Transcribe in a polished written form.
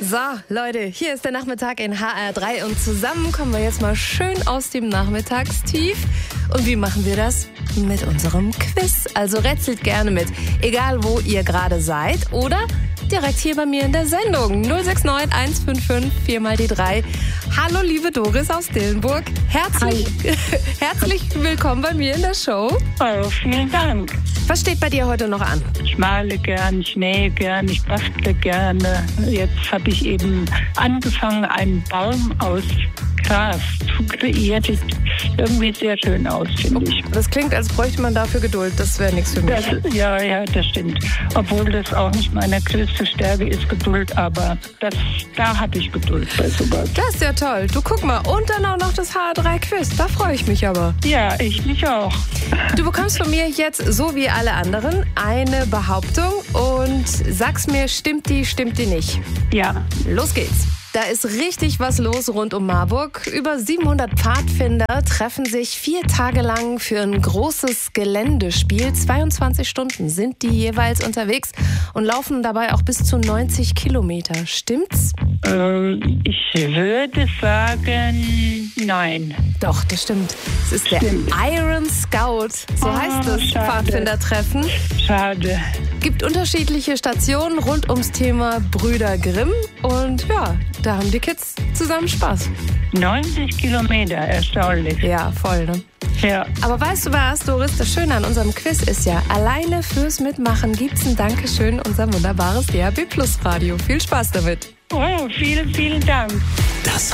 So, Leute, hier ist der Nachmittag in HR3 und zusammen kommen wir jetzt mal schön aus dem Nachmittagstief. Und wie machen wir das? Mit unserem Quiz. Also rätselt gerne mit, egal wo ihr gerade seid oder direkt hier bei mir in der Sendung. 069 155 4 mal die 3. Hallo, liebe Doris aus Dillenburg. Herzlich willkommen bei mir in der Show. Oh, vielen Dank. Was steht bei dir heute noch an? Ich male gern, ich nähe gern, ich bastle gerne. Jetzt habe ich eben angefangen, einen Baum aus Gras zu kreieren. Sieht irgendwie sehr schön aus, finde ich. Das klingt, als bräuchte man dafür Geduld. Das wäre nichts für mich. Ja, das stimmt. Obwohl das auch nicht meine größte Stärke ist, Geduld. Aber da habe ich Geduld bei sowas. Das ist ja toll. Du, guck mal. Und dann auch noch das HR3-Quiz. Da freue ich mich aber. Ja, ich mich auch. Du bekommst von mir jetzt, so wie alle anderen, eine Behauptung und sag's mir, stimmt die nicht? Ja. Los geht's. Da ist richtig was los rund um Marburg. Über 700 Pfadfinder treffen sich 4 Tage lang für ein großes Geländespiel. 22 Stunden sind die jeweils unterwegs und laufen dabei auch bis zu 90 Kilometer. Stimmt's? Ich würde sagen, nein. Doch, das stimmt. Es ist der Iron Scout. So heißt das Pfadfindertreffen. Schade. Gibt unterschiedliche Stationen rund ums Thema Brüder Grimm. Und ja, da haben die Kids zusammen Spaß. 90 Kilometer, erstaunlich. Ja, voll, ne? Ja. Aber weißt du was, Doris? Das Schöne an unserem Quiz ist ja, alleine fürs Mitmachen gibt's ein Dankeschön, unser wunderbares DAB+ Radio. Viel Spaß damit. Oh, vielen, vielen Dank. Das